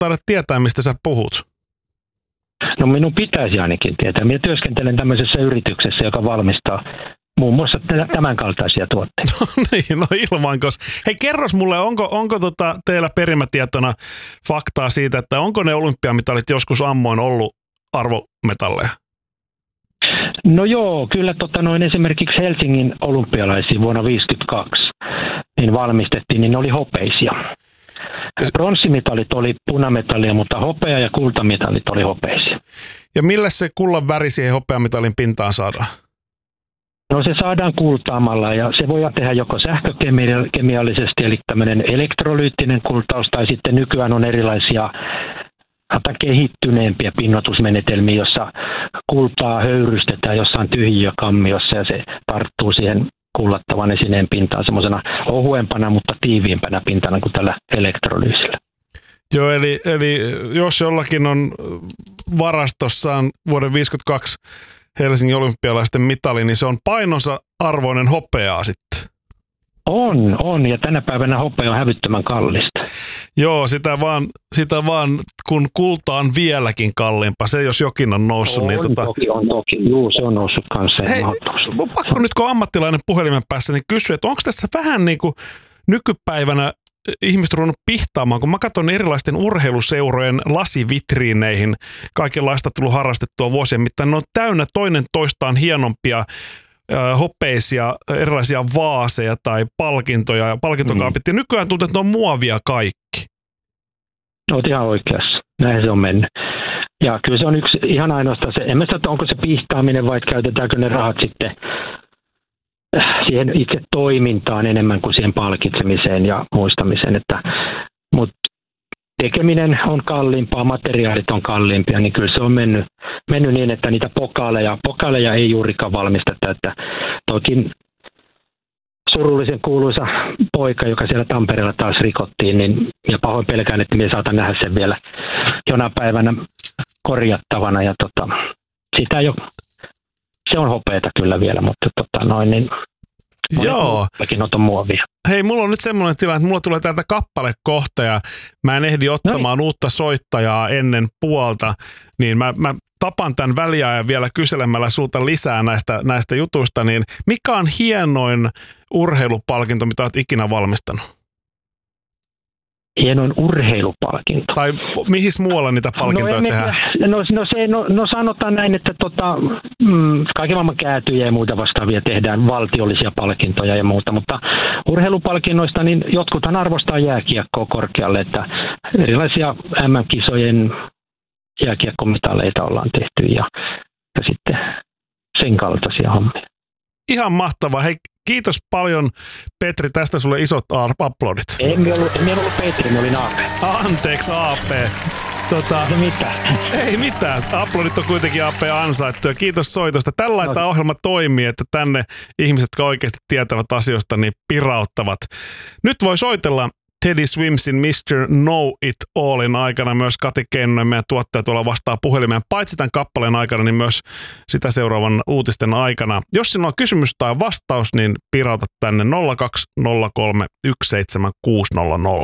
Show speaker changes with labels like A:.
A: taida tietää, mistä sä puhut.
B: No minun pitäisi ainakin tietää. Minä työskentelen tämmöisessä yrityksessä, joka valmistaa muun muassa tämän kaltaisia tuotteita.
A: No niin, no ilmankos. Hei, kerros mulle, onko teillä perimätietona faktaa siitä, että onko ne olympiamitalit joskus ammoin ollut arvometalleja?
B: No joo, kyllä esimerkiksi Helsingin olympialaisiin vuonna 1952 niin valmistettiin, niin ne oli hopeisia. Pronssimitalit oli punametallia, mutta hopea- ja kultamitalit oli hopeisia.
A: Ja millä se kullan väri siihen hopeamitalin pintaan saadaan?
B: No se saadaan kultaamalla ja se voidaan tehdä joko sähkökemiallisesti, eli tämmöinen elektrolyyttinen kultaus, tai sitten nykyään on erilaisia kehittyneempiä pinnotusmenetelmiä, jossa kultaa höyrystetään jossain tyhjiökammiossa ja se tarttuu siihen kullattavan esineen pintaan semmoisena ohuempana, mutta tiiviimpänä pintana kuin tällä elektrolyysillä.
A: Joo, eli jos jollakin on varastossaan vuoden 1952 Helsingin olympialaisten mitali, niin se on painonsa arvoinen hopeaa sitten.
B: On, ja tänä päivänä hopea on hävyttömän kallista.
A: Joo, sitä vaan kun kulta on vieläkin kalliimpaa, se jos jokin on noussut.
B: On toki. Juu, se on noussut kanssa.
A: Hei, pakko nyt kun ammattilainen puhelimen päässä, niin kysyä, että onko tässä vähän niin kuin nykypäivänä ihmiset ruvennut pihtaamaan, kun mä katson erilaisten urheiluseurojen lasivitriineihin, kaikenlaista tullut harrastettua vuosien mittaan, ne on täynnä toinen toistaan hienompia hopeisia, erilaisia vaaseja tai palkintoja ja palkintokaapit. Ja nykyään tuntuu, että ne on muovia kaikki.
B: Olet ihan oikeassa. Näin se on mennyt. Ja kyllä se on yksi ihan ainoastaan se, en mä sano, onko se pihtaaminen vai käytetäänkö ne rahat sitten siihen itse toimintaan enemmän kuin siihen palkitsemiseen ja muistamiseen. Mutta tekeminen on kalliimpaa, materiaalit on kalliimpia, niin kyllä se on mennyt niin, että niitä pokaaleja ei juurikaan valmisteta. Että toki surullisen kuuluisa poika, joka siellä Tampereella taas rikottiin, niin ja pahoin pelkään, että minä saatan nähdä sen vielä jonain päivänä korjattavana. Ja sitä jo, se on hopeeta kyllä vielä, mutta niin
A: joo.
B: On muovia.
A: Hei, mulla on nyt semmoinen tilanne, että mulla tulee täältä kappale kohta ja mä en ehdi ottamaan uutta soittajaa ennen puolta, niin mä tapan tämän väliajan vielä kyselemällä sulta lisää näistä jutuista, niin mikä on hienoin urheilupalkinto, mitä olet ikinä valmistanut?
B: Hienoin urheilupalkinto.
A: Tai mihin muualla niitä palkintoja tehdään?
B: No sanotaan näin, että kaiken maailman käätyjä ja muuta vastaavia tehdään, valtiollisia palkintoja ja muuta, mutta urheilupalkinnoista niin jotkuthan arvostaa jääkiekkoa korkealle, että erilaisia MM-kisojen jääkiekkomitaleita ollaan tehty ja sitten sen kaltaisia hommia.
A: Ihan mahtavaa. Hei, kiitos paljon, Petri, tästä sulle isot aplodit.
B: En ollut Petri, olin AP.
A: Anteeksi, AP. Ei mitään. Aplodit on kuitenkin AP ansaittu ja kiitos soitosta. Tällä tämä ohjelma toimii, että tänne ihmiset, jotka oikeasti tietävät asioista, niin pirauttavat. Nyt voi soitella Teddy Swimsin Mr. Know It Allin aikana myös Kati Keinonen, meidän tuottaja tuolla vastaa puhelimeen. Paitsi tämän kappaleen aikana, niin myös sitä seuraavan uutisten aikana. Jos sinulla on kysymys tai vastaus, niin pirauta tänne 0203 17600.